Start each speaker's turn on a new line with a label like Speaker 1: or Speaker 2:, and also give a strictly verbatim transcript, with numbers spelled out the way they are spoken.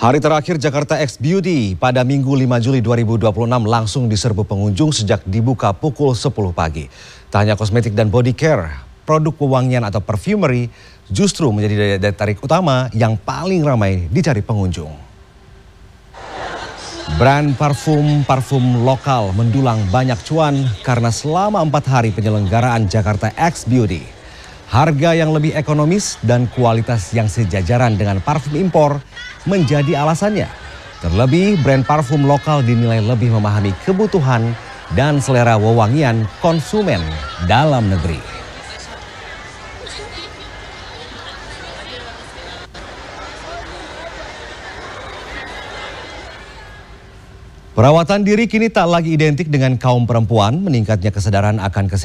Speaker 1: Hari terakhir Jakarta X Beauty pada Minggu lima Juli dua ribu dua puluh enam langsung diserbu pengunjung sejak dibuka pukul sepuluh pagi. Tak hanya kosmetik dan body care, produk pewangian atau perfumery justru menjadi daya tarik utama yang paling ramai dicari pengunjung. Brand parfum-parfum lokal mendulang banyak cuan karena selama empat hari penyelenggaraan Jakarta X Beauty, harga yang lebih ekonomis dan kualitas yang sejajaran dengan parfum impor menjadi alasannya. Terlebih, brand parfum lokal dinilai lebih memahami kebutuhan dan selera wewangian konsumen dalam negeri. Perawatan diri kini tak lagi identik dengan kaum perempuan. Meningkatnya kesadaran akan kesehatan